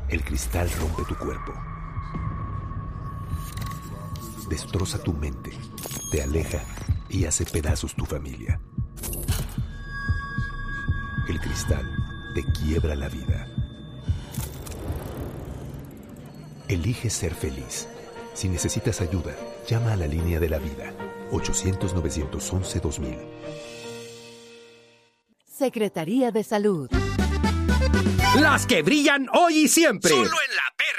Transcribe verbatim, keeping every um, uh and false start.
El cristal rompe tu cuerpo. Destroza tu mente, te aleja y hace pedazos tu familia. El cristal te quiebra la vida. Elige ser feliz. Si necesitas ayuda, llama a la línea de la vida. ochocientos, novecientos once, dos mil. Secretaría de Salud. Las que brillan hoy y siempre. Solo en la